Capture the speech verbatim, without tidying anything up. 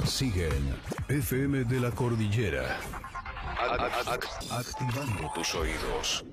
Siguen F M de la Cordillera. Activando tus oídos.